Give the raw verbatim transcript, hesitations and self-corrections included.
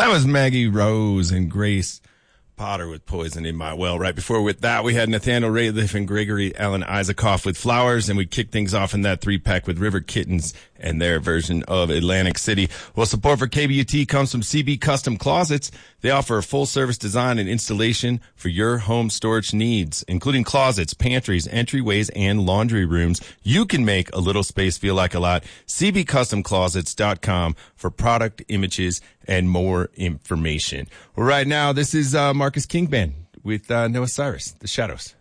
That was Maggie Rose and Grace Potter with Poison in My Well. Right before with that, we had Nathaniel Rateliff and Gregory Alan Isaacoff with Flowers, and we kicked things off in that three-pack with River Kittens and their version of Atlantic City. Well, support for K B U T comes from C B Custom Closets. They offer a full-service design and installation for your home storage needs, including closets, pantries, entryways, and laundry rooms. You can make a little space feel like a lot. C B Custom Closets dot com for product images and more information. Well, right now, this is uh, Marcus King Band with uh, Noah Cyrus, The Shadows.